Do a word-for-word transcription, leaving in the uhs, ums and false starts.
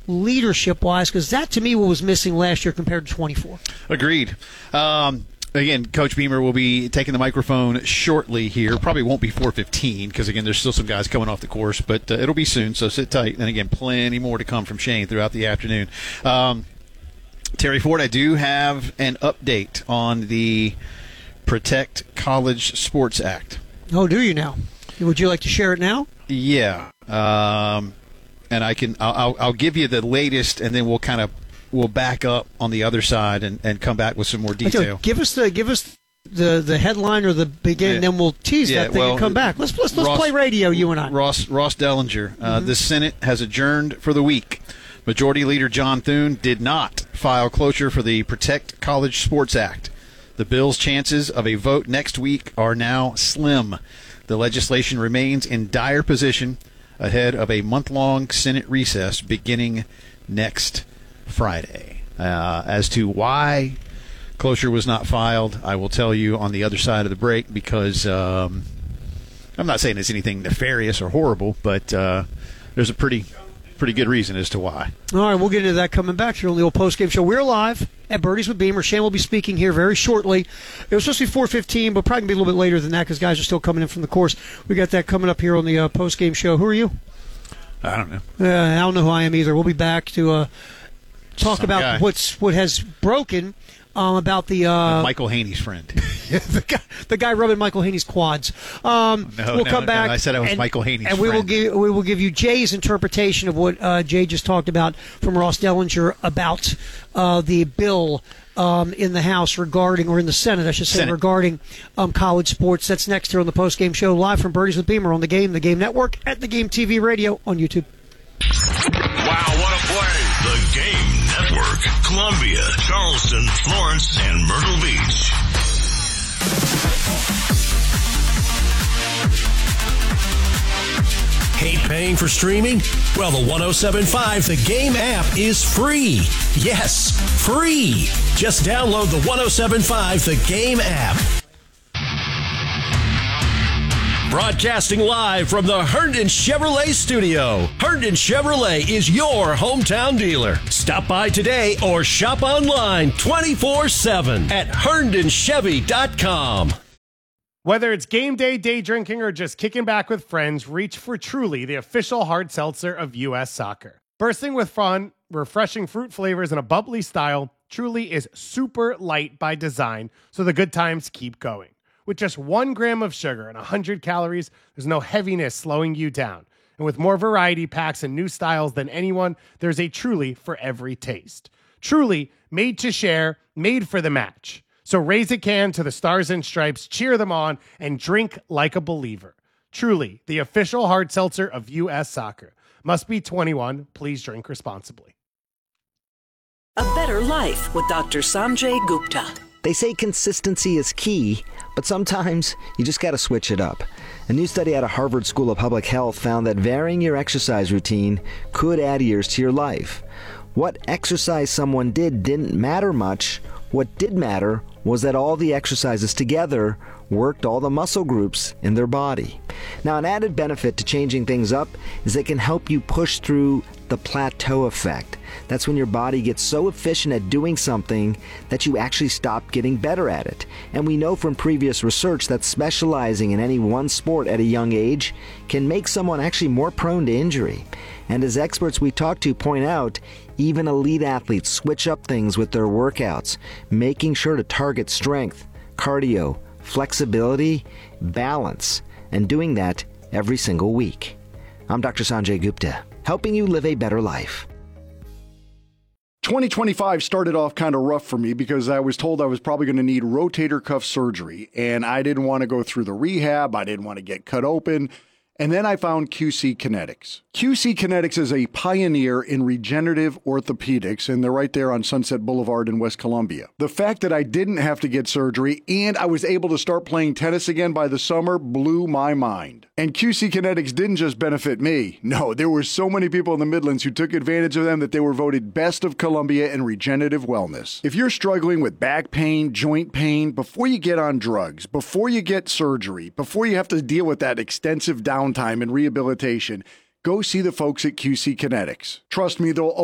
leadership-wise? Because that, to me, what was missing last year compared to twenty-four. Agreed. Um, again, Coach Beamer will be taking the microphone shortly here. Probably won't be four fifteen because, again, there's still some guys coming off the course, but uh, it'll be soon, so sit tight. And, again, plenty more to come from Shane throughout the afternoon. Um, Terry Ford, I do have an update on the Protect College Sports Act. Oh, do you now? Would you like to share it now? Yeah. Um, and I can, I'll, I'll give you the latest, and then we'll kind of we'll back up on the other side and, and come back with some more detail. Give us the give us the, the headline or the beginning, yeah. then we'll tease yeah, that thing well, and come back. Let's let's, let's Ross, play radio, you and I. Ross Ross Dellinger. Uh, mm-hmm. The Senate has adjourned for the week. Majority Leader John Thune did not file cloture for the Protect College Sports Act. The bill's chances of a vote next week are now slim. The legislation remains in dire position ahead of a month-long Senate recess beginning next Friday. Uh, as to why cloture was not filed, I will tell you on the other side of the break, because um, I'm not saying it's anything nefarious or horrible, but uh, there's a pretty pretty good reason as to why. All right, we'll get into that coming back here on the old post-game show. We're live at Birdies with Beamer. Shane will be speaking here very shortly. It was supposed to be four fifteen, but probably going to be a little bit later than that because guys are still coming in from the course. We got that coming up here on the uh, post-game show. Who are you? I don't know. Uh, I don't know who I am either. We'll be back to uh, talk Some about guy. what's what has broken um, about the uh, Michael Haney's friend. the guy, the guy rubbing Michael Haney's quads. Um, no, we'll no, come back. No, I said I was and, Michael Haney's and friend. we will give we will give you Jay's interpretation of what uh, Jay just talked about from Ross Dellinger about uh, the bill um, in the House regarding, or in the Senate, I should say, Senate. regarding um, college sports. That's next here on the post game show, live from Birdies with Beamer on the Game, the Game Network, at the Game T V Radio on YouTube. Wow, what a play! The Game Network, Columbia, Charleston, Florence, and Myrtle Beach. Hate paying for streaming? Well, the one oh seven point five The Game app is free. Yes, free. Just download the one oh seven point five The Game app. Broadcasting live from the Herndon Chevrolet studio. Herndon Chevrolet is your hometown dealer. Stop by today or shop online twenty-four seven at herndon chevy dot com. Whether it's game day, day drinking, or just kicking back with friends, reach for Truly, the official hard seltzer of U S Soccer. Bursting with fun, refreshing fruit flavors, and a bubbly style, Truly is super light by design, so the good times keep going. With just one gram of sugar and one hundred calories, there's no heaviness slowing you down. And with more variety packs and new styles than anyone, there's a Truly for every taste. Truly, made to share, made for the match. So raise a can to the Stars and Stripes, cheer them on, and drink like a believer. Truly, the official hard seltzer of U S Soccer. Must be twenty-one. Please drink responsibly. A better life with Doctor Sanjay Gupta. They say consistency is key, but sometimes you just got to switch it up. A new study out of Harvard School of Public Health found that varying your exercise routine could add years to your life. What exercise someone did didn't matter much. What did matter was that all the exercises together worked all the muscle groups in their body. Now, an added benefit to changing things up is it can help you push through the plateau effect. That's when your body gets so efficient at doing something that you actually stop getting better at it. And we know from previous research that specializing in any one sport at a young age can make someone actually more prone to injury. And as experts we talk to point out, even elite athletes switch up things with their workouts, making sure to target strength, cardio, flexibility, balance, and doing that every single week. I'm Doctor Sanjay Gupta, helping you live a better life. twenty twenty-five started off kind of rough for me because I was told I was probably going to need rotator cuff surgery, and I didn't want to go through the rehab. I didn't want to get cut open. And then I found Q C Kinetics. Q C Kinetics is a pioneer in regenerative orthopedics, and they're right there on Sunset Boulevard in West Columbia. The fact that I didn't have to get surgery and I was able to start playing tennis again by the summer blew my mind. And Q C Kinetics didn't just benefit me. No, there were so many people in the Midlands who took advantage of them that they were voted Best of Columbia in regenerative wellness. If you're struggling with back pain, joint pain, before you get on drugs, before you get surgery, before you have to deal with that extensive downtime and rehabilitation, go see the folks at Q C Kinetics. Trust me, they'll